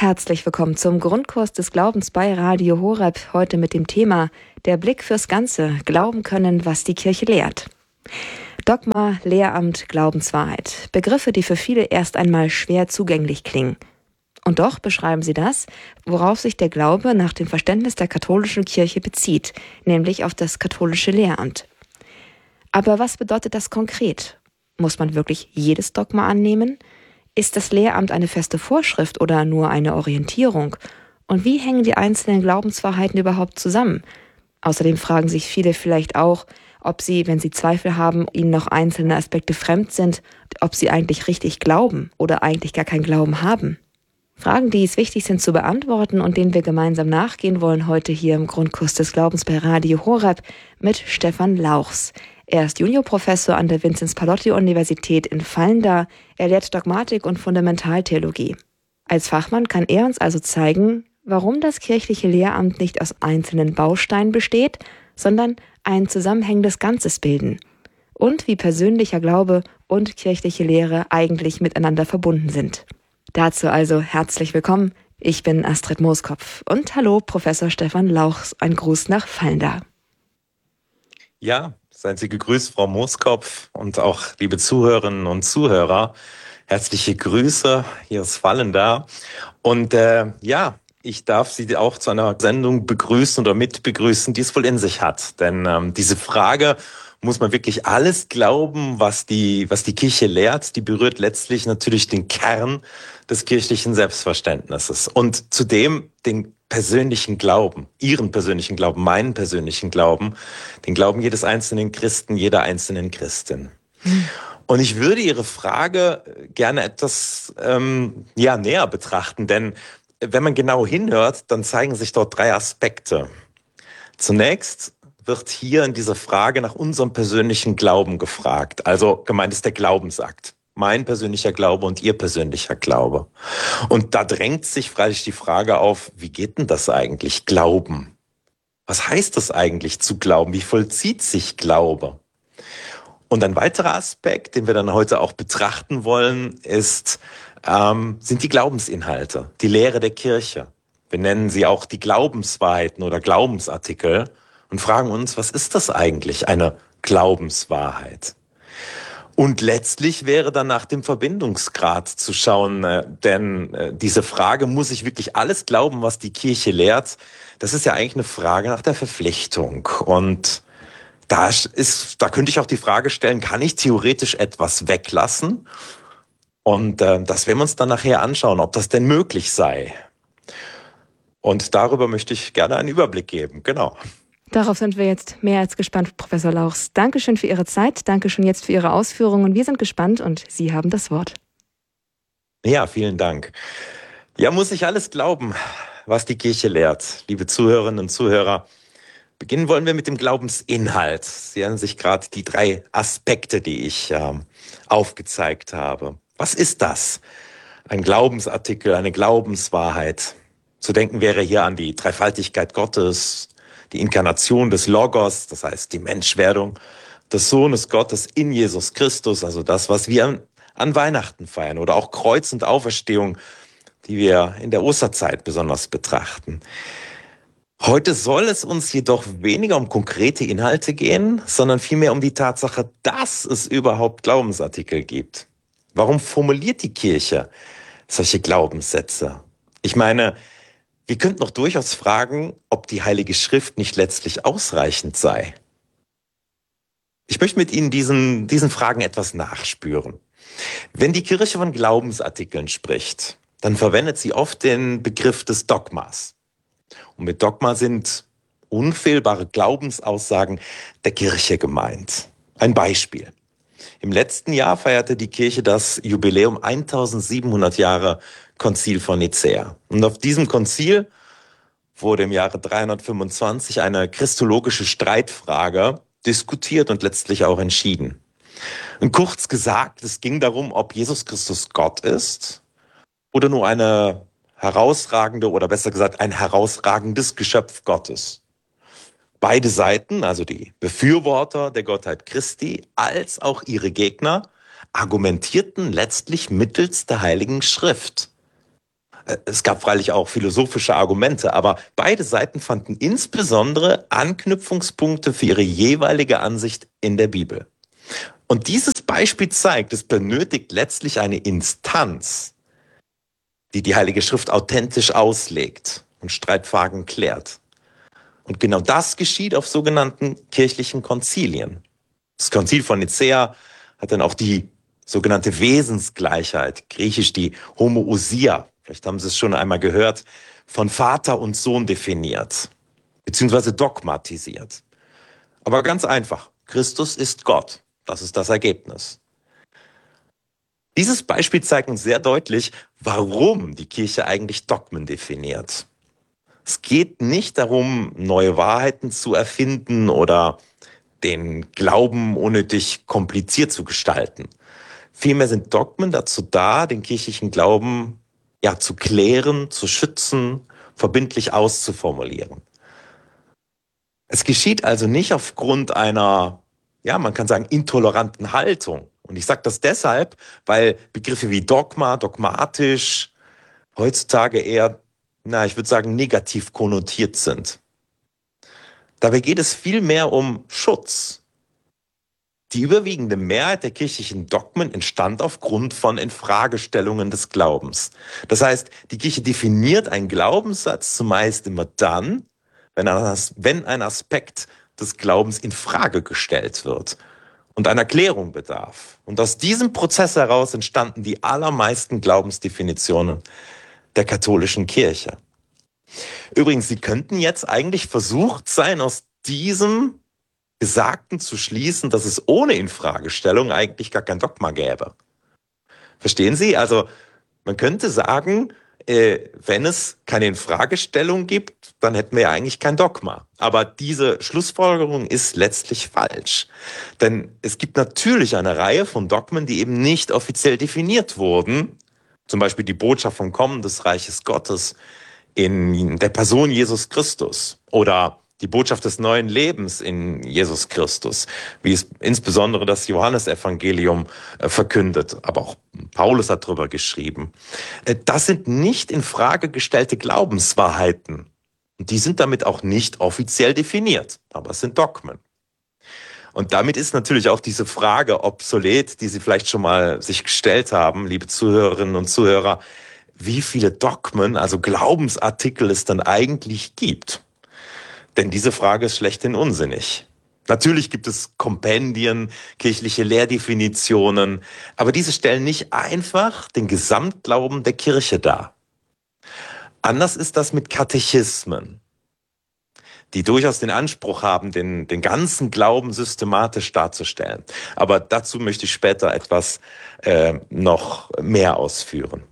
Herzlich willkommen zum Grundkurs des Glaubens bei Radio Horeb, heute mit dem Thema Der Blick fürs Ganze, Glauben können, was die Kirche lehrt. Dogma, Lehramt, Glaubenswahrheit, Begriffe, die für viele erst einmal schwer zugänglich klingen. Und doch beschreiben sie das, worauf sich der Glaube nach dem Verständnis der katholischen Kirche bezieht, nämlich auf das katholische Lehramt. Aber was bedeutet das konkret? Muss man wirklich jedes Dogma annehmen? Ist das Lehramt eine feste Vorschrift oder nur eine Orientierung? Und wie hängen die einzelnen Glaubenswahrheiten überhaupt zusammen? Außerdem fragen sich viele vielleicht auch, ob sie, wenn sie Zweifel haben, ihnen noch einzelne Aspekte fremd sind, ob sie eigentlich richtig glauben oder eigentlich gar keinen Glauben haben. Fragen, die es wichtig sind zu beantworten und denen wir gemeinsam nachgehen wollen, heute hier im Grundkurs des Glaubens bei Radio Horeb mit Stefan Lauchs. Er ist Juniorprofessor an der Vinzenz-Pallotti-Universität in Fallenda. Er lehrt Dogmatik und Fundamentaltheologie. Als Fachmann kann er uns also zeigen, warum das kirchliche Lehramt nicht aus einzelnen Bausteinen besteht, sondern ein zusammenhängendes Ganzes bilden. Und wie persönlicher Glaube und kirchliche Lehre eigentlich miteinander verbunden sind. Dazu also herzlich willkommen. Ich bin Astrid Mooskopf und hallo Professor Stefan Lauchs. Ein Gruß nach Fallenda. Ja, seien Sie gegrüßt, Frau Mooskopf, und auch liebe Zuhörerinnen und Zuhörer. Herzliche Grüße hier aus Fallenda. Und ich darf Sie auch zu einer Sendung begrüßen oder mitbegrüßen, die es wohl in sich hat. Denn diese Frage, muss man wirklich alles glauben, was die Kirche lehrt, die berührt letztlich natürlich den Kern des kirchlichen Selbstverständnisses. Und zudem den persönlichen Glauben, Ihren persönlichen Glauben, meinen persönlichen Glauben, den Glauben jedes einzelnen Christen, jeder einzelnen Christin. Und ich würde Ihre Frage gerne etwas näher betrachten, denn wenn man genau hinhört, dann zeigen sich dort drei Aspekte. Zunächst wird hier in dieser Frage nach unserem persönlichen Glauben gefragt. Also gemeint ist der Glaubensakt. Mein persönlicher Glaube und Ihr persönlicher Glaube. Und da drängt sich freilich die Frage auf, wie geht denn das eigentlich, Glauben? Was heißt das eigentlich zu glauben? Wie vollzieht sich Glaube? Und ein weiterer Aspekt, den wir dann heute auch betrachten wollen, sind die Glaubensinhalte, die Lehre der Kirche. Wir nennen sie auch die Glaubenswahrheiten oder Glaubensartikel und fragen uns, was ist das eigentlich, eine Glaubenswahrheit? Und letztlich wäre dann nach dem Verbindungsgrad zu schauen, denn diese Frage, muss ich wirklich alles glauben, was die Kirche lehrt? Das ist ja eigentlich eine Frage nach der Verpflichtung. Und da könnte ich auch die Frage stellen, kann ich theoretisch etwas weglassen? Und das werden wir uns dann nachher anschauen, ob das denn möglich sei. Und darüber möchte ich gerne einen Überblick geben, genau. Darauf sind wir jetzt mehr als gespannt, Professor Lauchs. Dankeschön für Ihre Zeit, Dankeschön jetzt für Ihre Ausführungen. Wir sind gespannt und Sie haben das Wort. Ja, vielen Dank. Ja, muss ich alles glauben, was die Kirche lehrt, liebe Zuhörerinnen und Zuhörer. Beginnen wollen wir mit dem Glaubensinhalt. Sie erinnern sich gerade die drei Aspekte, die ich aufgezeigt habe. Was ist das? Ein Glaubensartikel, eine Glaubenswahrheit. Zu denken wäre hier an die Dreifaltigkeit Gottes, die Inkarnation des Logos, das heißt die Menschwerdung des Sohnes Gottes in Jesus Christus, also das, was wir an Weihnachten feiern, oder auch Kreuz und Auferstehung, die wir in der Osterzeit besonders betrachten. Heute soll es uns jedoch weniger um konkrete Inhalte gehen, sondern vielmehr um die Tatsache, dass es überhaupt Glaubensartikel gibt. Warum formuliert die Kirche solche Glaubenssätze? Ich meine, wir könnten doch durchaus fragen, ob die Heilige Schrift nicht letztlich ausreichend sei. Ich möchte mit Ihnen diesen Fragen etwas nachspüren. Wenn die Kirche von Glaubensartikeln spricht, dann verwendet sie oft den Begriff des Dogmas. Und mit Dogma sind unfehlbare Glaubensaussagen der Kirche gemeint. Ein Beispiel. Im letzten Jahr feierte die Kirche das Jubiläum 1700 Jahre Konzil von Nicäa. Und auf diesem Konzil wurde im Jahre 325 eine christologische Streitfrage diskutiert und letztlich auch entschieden. Und kurz gesagt, es ging darum, ob Jesus Christus Gott ist oder nur eine herausragende oder besser gesagt ein herausragendes Geschöpf Gottes. Beide Seiten, also die Befürworter der Gottheit Christi als auch ihre Gegner, argumentierten letztlich mittels der Heiligen Schrift. Es gab freilich auch philosophische Argumente, aber beide Seiten fanden insbesondere Anknüpfungspunkte für ihre jeweilige Ansicht in der Bibel. Und dieses Beispiel zeigt, es benötigt letztlich eine Instanz, die die Heilige Schrift authentisch auslegt und Streitfragen klärt. Und genau das geschieht auf sogenannten kirchlichen Konzilien. Das Konzil von Nicäa hat dann auch die sogenannte Wesensgleichheit, griechisch die Homoousia, vielleicht haben Sie es schon einmal gehört, von Vater und Sohn definiert, beziehungsweise dogmatisiert. Aber ganz einfach, Christus ist Gott. Das ist das Ergebnis. Dieses Beispiel zeigt uns sehr deutlich, warum die Kirche eigentlich Dogmen definiert. Es geht nicht darum, neue Wahrheiten zu erfinden oder den Glauben unnötig kompliziert zu gestalten. Vielmehr sind Dogmen dazu da, den kirchlichen Glauben zu klären, zu schützen, verbindlich auszuformulieren. Es geschieht also nicht aufgrund einer, man kann sagen, intoleranten Haltung. Und ich sage das deshalb, weil Begriffe wie Dogma, dogmatisch heutzutage eher, ich würde sagen, negativ konnotiert sind. Dabei geht es vielmehr um Schutz. Die überwiegende Mehrheit der kirchlichen Dogmen entstand aufgrund von Infragestellungen des Glaubens. Das heißt, die Kirche definiert einen Glaubenssatz zumeist immer dann, wenn ein Aspekt des Glaubens in Frage gestellt wird und einer Klärung bedarf. Und aus diesem Prozess heraus entstanden die allermeisten Glaubensdefinitionen der katholischen Kirche. Übrigens, Sie könnten jetzt eigentlich versucht sein, aus diesem Gesagten zu schließen, dass es ohne Infragestellung eigentlich gar kein Dogma gäbe. Verstehen Sie? Also man könnte sagen, wenn es keine Infragestellung gibt, dann hätten wir ja eigentlich kein Dogma. Aber diese Schlussfolgerung ist letztlich falsch. Denn es gibt natürlich eine Reihe von Dogmen, die eben nicht offiziell definiert wurden. Zum Beispiel die Botschaft vom Kommen des Reiches Gottes in der Person Jesus Christus oder die Botschaft des neuen Lebens in Jesus Christus, wie es insbesondere das Johannesevangelium verkündet, aber auch Paulus hat darüber geschrieben. Das sind nicht in Frage gestellte Glaubenswahrheiten. Und die sind damit auch nicht offiziell definiert, aber es sind Dogmen. Und damit ist natürlich auch diese Frage obsolet, die Sie vielleicht schon mal sich gestellt haben, liebe Zuhörerinnen und Zuhörer, wie viele Dogmen, also Glaubensartikel es dann eigentlich gibt. Denn diese Frage ist schlechthin unsinnig. Natürlich gibt es Kompendien, kirchliche Lehrdefinitionen, aber diese stellen nicht einfach den Gesamtglauben der Kirche dar. Anders ist das mit Katechismen, die durchaus den Anspruch haben, den ganzen Glauben systematisch darzustellen. Aber dazu möchte ich später etwas noch mehr ausführen.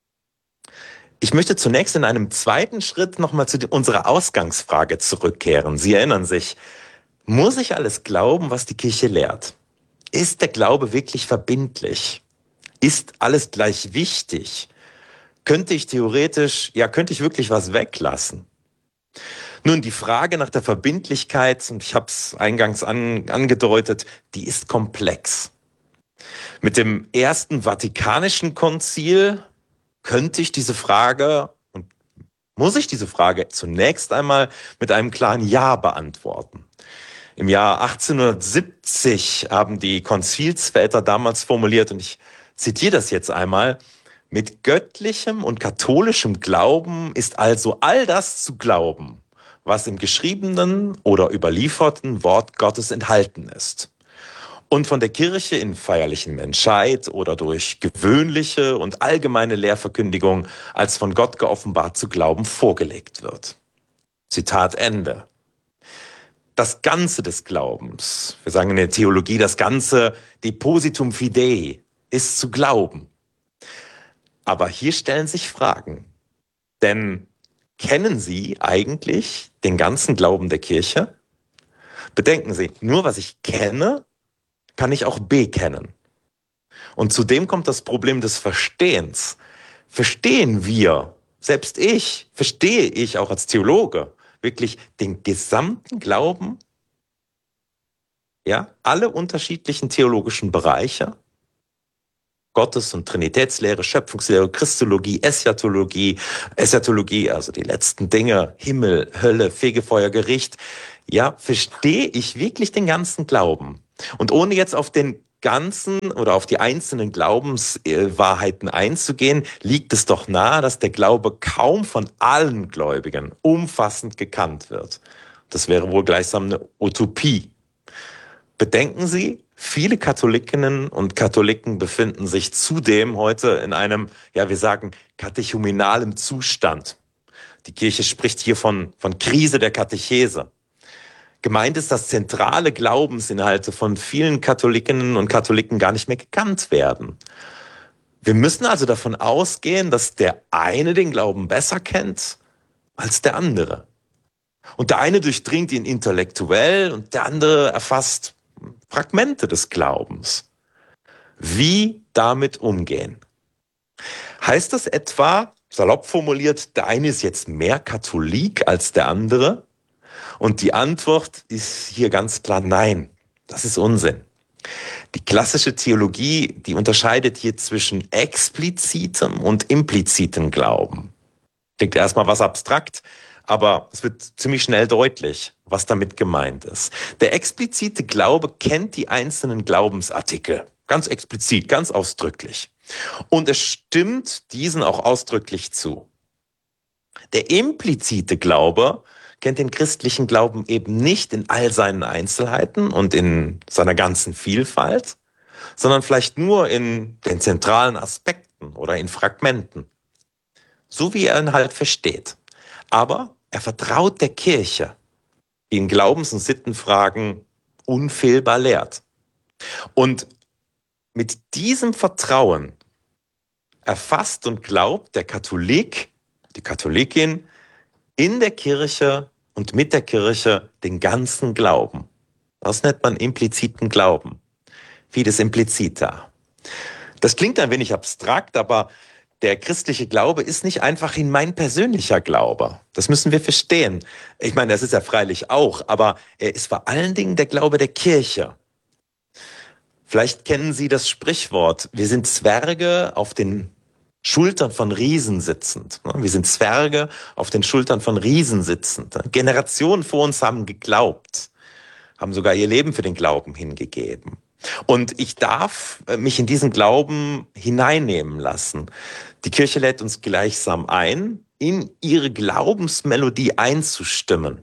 Ich möchte zunächst in einem zweiten Schritt nochmal zu unserer Ausgangsfrage zurückkehren. Sie erinnern sich, muss ich alles glauben, was die Kirche lehrt? Ist der Glaube wirklich verbindlich? Ist alles gleich wichtig? Könnte ich wirklich was weglassen? Nun, die Frage nach der Verbindlichkeit, und ich habe es eingangs angedeutet, die ist komplex. Mit dem Ersten Vatikanischen Konzil könnte ich diese Frage und muss ich diese Frage zunächst einmal mit einem klaren Ja beantworten. Im Jahr 1870 haben die Konzilsväter damals formuliert, und ich zitiere das jetzt einmal: Mit göttlichem und katholischem Glauben ist also all das zu glauben, was im geschriebenen oder überlieferten Wort Gottes enthalten ist und von der Kirche in feierlichem Entscheid oder durch gewöhnliche und allgemeine Lehrverkündigung als von Gott geoffenbart zu glauben vorgelegt wird. Zitat Ende. Das Ganze des Glaubens, wir sagen in der Theologie, das Ganze Depositum Fidei, ist zu glauben. Aber hier stellen sich Fragen. Denn kennen Sie eigentlich den ganzen Glauben der Kirche? Bedenken Sie, nur was ich kenne, kann ich auch bekennen. Und zudem kommt das Problem des Verstehens. Verstehe ich auch als Theologe, wirklich den gesamten Glauben? Ja, alle unterschiedlichen theologischen Bereiche? Gottes- und Trinitätslehre, Schöpfungslehre, Christologie, Eschatologie, also die letzten Dinge, Himmel, Hölle, Fegefeuer, Gericht. Ja, verstehe ich wirklich den ganzen Glauben? Und ohne jetzt auf den ganzen oder auf die einzelnen Glaubenswahrheiten einzugehen, liegt es doch nahe, dass der Glaube kaum von allen Gläubigen umfassend gekannt wird. Das wäre wohl gleichsam eine Utopie. Bedenken Sie, viele Katholikinnen und Katholiken befinden sich zudem heute in einem, ja, wir sagen, katechumenalen Zustand. Die Kirche spricht hier von Krise der Katechese. Gemeint ist, dass zentrale Glaubensinhalte von vielen Katholikinnen und Katholiken gar nicht mehr gekannt werden. Wir müssen also davon ausgehen, dass der eine den Glauben besser kennt als der andere. Und der eine durchdringt ihn intellektuell und der andere erfasst Fragmente des Glaubens. Wie damit umgehen? Heißt das etwa, salopp formuliert, der eine ist jetzt mehr Katholik als der andere? Und die Antwort ist hier ganz klar nein. Das ist Unsinn. Die klassische Theologie, die unterscheidet hier zwischen explizitem und implizitem Glauben. Klingt erstmal was abstrakt, aber es wird ziemlich schnell deutlich, was damit gemeint ist. Der explizite Glaube kennt die einzelnen Glaubensartikel. Ganz explizit, ganz ausdrücklich. Und es stimmt diesen auch ausdrücklich zu. Der implizite Glaube kennt den christlichen Glauben eben nicht in all seinen Einzelheiten und in seiner ganzen Vielfalt, sondern vielleicht nur in den zentralen Aspekten oder in Fragmenten. So wie er ihn halt versteht. Aber er vertraut der Kirche, die in Glaubens- und Sittenfragen unfehlbar lehrt. Und mit diesem Vertrauen erfasst und glaubt der Katholik, die Katholikin, in der Kirche und mit der Kirche den ganzen Glauben. Das nennt man impliziten Glauben. Fides implicita. Das klingt ein wenig abstrakt, aber der christliche Glaube ist nicht einfach mein persönlicher Glaube. Das müssen wir verstehen. Ich meine, das ist er freilich auch, aber er ist vor allen Dingen der Glaube der Kirche. Vielleicht kennen Sie das Sprichwort, wir sind Zwerge auf den Schultern von Riesen sitzend. Wir sind Zwerge auf den Schultern von Riesen sitzend. Generationen vor uns haben geglaubt, haben sogar ihr Leben für den Glauben hingegeben. Und ich darf mich in diesen Glauben hineinnehmen lassen. Die Kirche lädt uns gleichsam ein, in ihre Glaubensmelodie einzustimmen.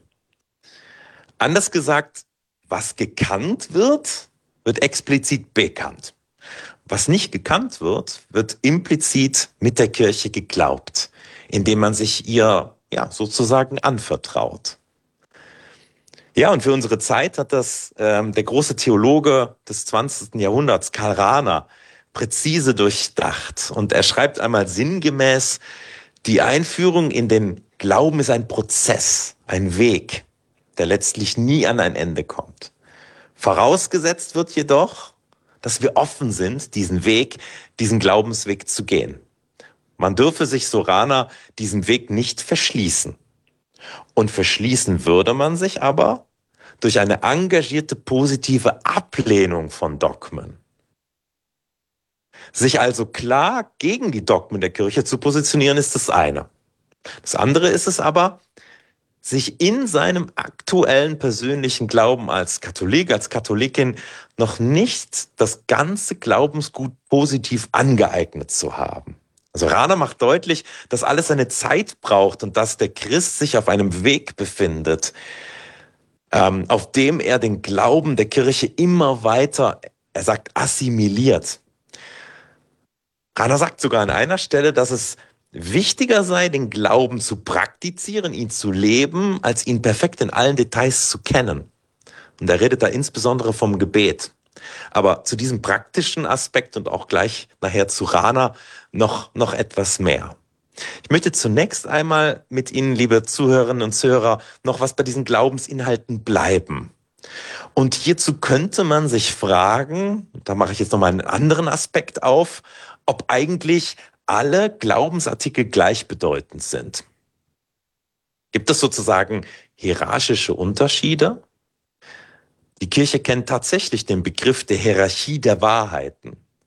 Anders gesagt, was gekannt wird, wird explizit bekannt. Was nicht gekannt wird, wird implizit mit der Kirche geglaubt, indem man sich ihr sozusagen anvertraut. Ja, und für unsere Zeit hat das der große Theologe des 20. Jahrhunderts, Karl Rahner, präzise durchdacht. Und er schreibt einmal sinngemäß, die Einführung in den Glauben ist ein Prozess, ein Weg, der letztlich nie an ein Ende kommt. Vorausgesetzt wird jedoch, dass wir offen sind, diesen Glaubensweg zu gehen. Man dürfe sich, so Rahner, diesen Weg nicht verschließen. Und verschließen würde man sich aber durch eine engagierte positive Ablehnung von Dogmen. Sich also klar gegen die Dogmen der Kirche zu positionieren, ist das eine. Das andere ist es aber, sich in seinem aktuellen persönlichen Glauben als Katholik, als Katholikin noch nicht das ganze Glaubensgut positiv angeeignet zu haben. Also Rahner macht deutlich, dass alles seine Zeit braucht und dass der Christ sich auf einem Weg befindet, auf dem er den Glauben der Kirche immer weiter, er sagt, assimiliert. Rahner sagt sogar an einer Stelle, dass es wichtiger sei, den Glauben zu praktizieren, ihn zu leben, als ihn perfekt in allen Details zu kennen. Und er redet da insbesondere vom Gebet. Aber zu diesem praktischen Aspekt und auch gleich nachher zu Rahner noch etwas mehr. Ich möchte zunächst einmal mit Ihnen, liebe Zuhörerinnen und Zuhörer, noch was bei diesen Glaubensinhalten bleiben. Und hierzu könnte man sich fragen, da mache ich jetzt nochmal einen anderen Aspekt auf, ob eigentlich alle Glaubensartikel gleichbedeutend sind. Gibt es sozusagen hierarchische Unterschiede? Die Kirche kennt tatsächlich den Begriff der Hierarchie der Wahrheiten.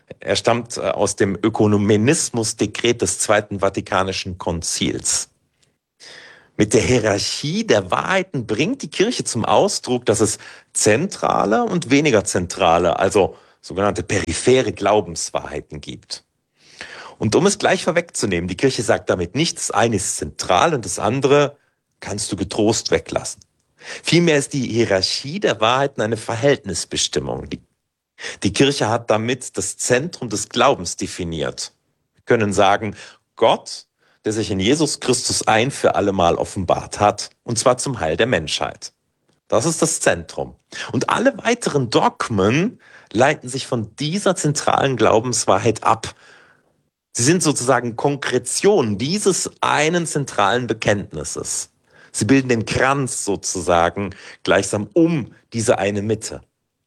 Er stammt aus dem Ökumenismusdekret des Zweiten Vatikanischen Konzils. Mit der Hierarchie der Wahrheiten bringt die Kirche zum Ausdruck, dass es zentrale und weniger zentrale, also sogenannte periphere Glaubenswahrheiten gibt. Und um es gleich vorwegzunehmen, die Kirche sagt damit nicht, das eine ist zentral und das andere kannst du getrost weglassen. Vielmehr ist die Hierarchie der Wahrheiten eine Verhältnisbestimmung. Die Kirche hat damit das Zentrum des Glaubens definiert. Wir können sagen, Gott, der sich in Jesus Christus ein für alle Mal offenbart hat, und zwar zum Heil der Menschheit. Das ist das Zentrum. Und alle weiteren Dogmen leiten sich von dieser zentralen Glaubenswahrheit ab. Sie sind sozusagen Konkretion dieses einen zentralen Bekenntnisses. Sie bilden den Kranz sozusagen gleichsam um diese eine Mitte.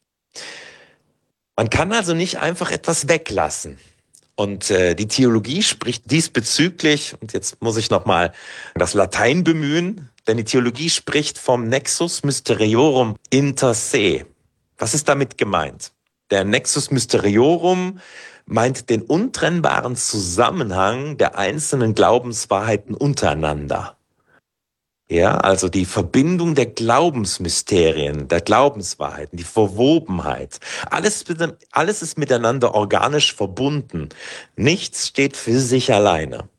Man kann also nicht einfach etwas weglassen. Und die Theologie spricht diesbezüglich, und jetzt muss ich nochmal das Latein bemühen, denn die Theologie spricht vom Nexus Mysteriorum inter se. Was ist damit gemeint? Der Nexus Mysteriorum meint den untrennbaren Zusammenhang der einzelnen Glaubenswahrheiten untereinander. Ja, also die Verbindung der Glaubensmysterien, der Glaubenswahrheiten, die Verwobenheit. Alles ist miteinander organisch verbunden. Nichts steht für sich alleine.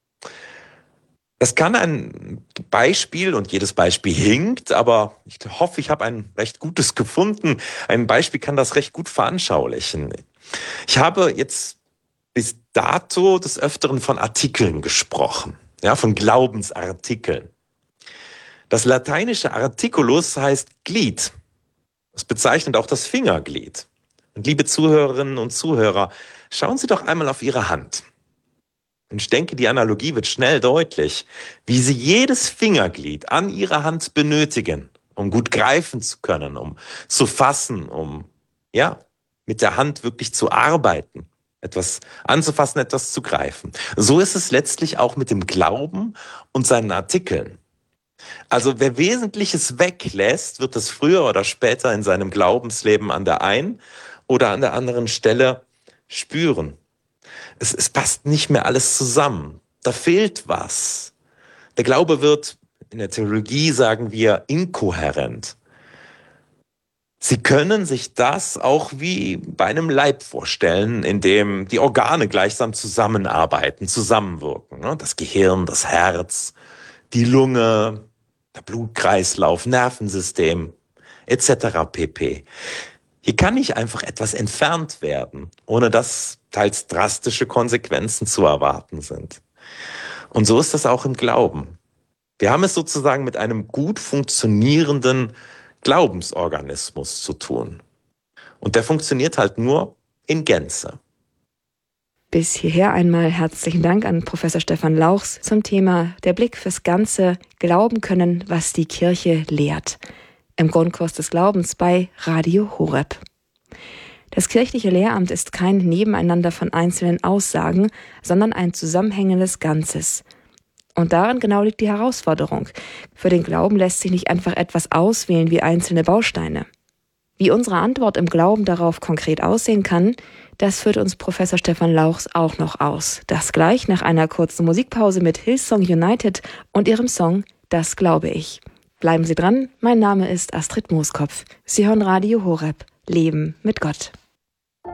Das kann ein Beispiel, und jedes Beispiel hinkt, aber ich hoffe, ich habe ein recht gutes gefunden. Ein Beispiel kann das recht gut veranschaulichen. Ich habe jetzt bis dato des Öfteren von Artikeln gesprochen, ja, von Glaubensartikeln. Das lateinische Articulus heißt Glied. Das bezeichnet auch das Fingerglied. Und liebe Zuhörerinnen und Zuhörer, schauen Sie doch einmal auf Ihre Hand. Und ich denke, die Analogie wird schnell deutlich, wie Sie jedes Fingerglied an Ihrer Hand benötigen, um gut greifen zu können, um zu fassen, um, ja, mit der Hand wirklich zu arbeiten, etwas anzufassen, etwas zu greifen. So ist es letztlich auch mit dem Glauben und seinen Artikeln. Also wer Wesentliches weglässt, wird es früher oder später in seinem Glaubensleben an der einen oder an der anderen Stelle spüren. Es passt nicht mehr alles zusammen. Da fehlt was. Der Glaube wird, in der Theologie sagen wir, inkohärent. Sie können sich das auch wie bei einem Leib vorstellen, in dem die Organe gleichsam zusammenarbeiten, zusammenwirken. Das Gehirn, das Herz, die Lunge, der Blutkreislauf, Nervensystem etc. pp. Hier kann nicht einfach etwas entfernt werden, ohne dass teils drastische Konsequenzen zu erwarten sind. Und so ist das auch im Glauben. Wir haben es sozusagen mit einem gut funktionierenden Glaubensorganismus zu tun. Und der funktioniert halt nur in Gänze. Bis hierher einmal herzlichen Dank an Professor Stefan Lauchs zum Thema Der Blick fürs Ganze, Glauben können, was die Kirche lehrt. Im Grundkurs des Glaubens bei Radio Horeb. Das kirchliche Lehramt ist kein Nebeneinander von einzelnen Aussagen, sondern ein zusammenhängendes Ganzes. Und darin genau liegt die Herausforderung. Für den Glauben lässt sich nicht einfach etwas auswählen wie einzelne Bausteine. Wie unsere Antwort im Glauben darauf konkret aussehen kann, das führt uns Professor Stefan Lauchs auch noch aus. Das gleich nach einer kurzen Musikpause mit Hillsong United und ihrem Song Das glaube ich. Bleiben Sie dran, mein Name ist Astrid Mooskopf. Sie hören Radio Horeb, Leben mit Gott.